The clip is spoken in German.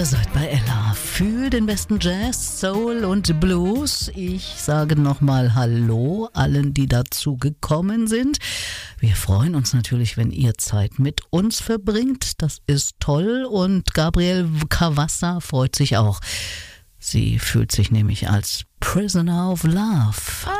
Ihr seid bei Ella für den besten Jazz, Soul und Blues. Ich sage nochmal Hallo allen, die dazu gekommen sind. Wir freuen uns natürlich, wenn ihr Zeit mit uns verbringt. Das ist toll und Gabrielle Cavassa freut sich auch. Sie fühlt sich nämlich als Prisoner of Love.